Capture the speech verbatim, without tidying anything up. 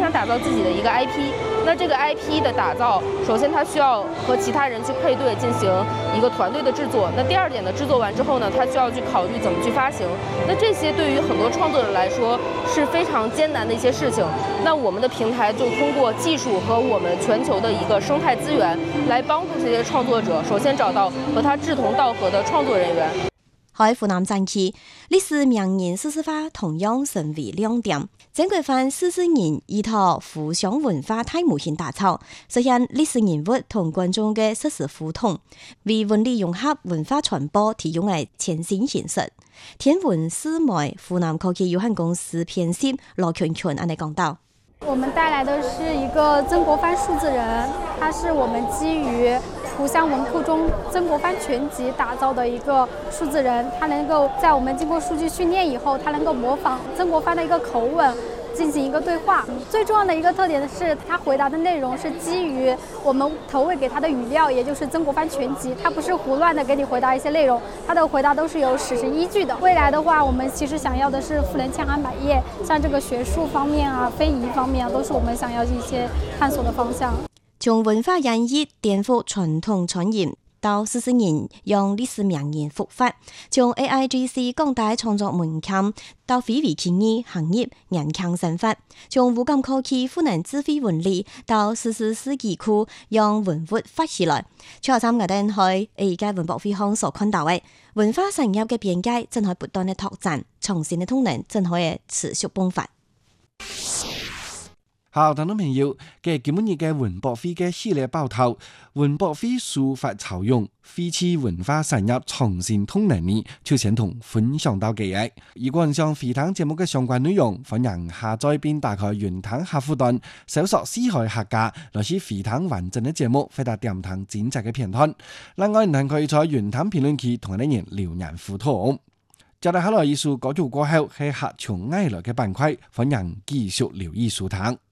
想打造自己的一个 I P。那这个 I P 的打造，首先它需要和其他人去配对进行一个团队的制作。那第二点呢，制作完之后呢，它需要去考虑怎么去发行。那这些对于很多创作者来说是非常艰难的一些事情。那我们的平台就通过技術和我們全球的一個生態資源，來幫助這些創作者，首先找到和他志同道合的創作人員。 喺湖南戰區，歷史名人詩詩化同樣成為亮點。曾國藩詩詩人依託互相文化大模型打造，實現歷史人物同觀眾嘅實時互動，為文理融合文化傳播提供嘅全新形式。天文思媒湖南科技有限公司編輯羅群群安尼講到。 我們帶來的是一個曾國藩數字人，它是我們基於湖湘文庫中曾國藩全集打造的一個數字人，它能夠在我們經過數據訓練以後，它能夠模仿曾國藩的一個口吻進行一個對話。最重要的一個特點是，他回答的內容是基於我們投餵給他的語料，也就是曾國藩全集，他不是胡亂的給你回答一些內容，他的回答都是有史實依據的。未來的話，我們其實想要的是富能千行百業，像這個學術方面啊、非遺方面啊，都是我們想要一些探索的方向。 從文化演繹顛覆傳統傳言，到詩詩人用歷史名言復發，從 A I G C 降低創作門檻，到非遺企業行業人強生發，從湖南科技賦能智慧文理，到詩詩史記庫讓文物發起來。最後三個燈去而家文博會上所看到嘅文化產業嘅邊界正在不斷嘅拓展，創新嘅通能正可以持續迸發。 好，聽眾朋友，嘅今日嘅文博會嘅系列報道，文博會書法潮湧，廢棄文化產業創新通能力，就先同分享到嘅嘢。如果想回聽節目嘅相關內容，歡迎下載並打開雲聽客戶端，搜索四海客家，來去回聽完整嘅節目，回答點聽精彩嘅片段。另外，你可以在雲聽評論區同啲人留言互動。接落嚟藝術歌曲過後，係客從外來嘅板塊，歡迎繼續留意收聽。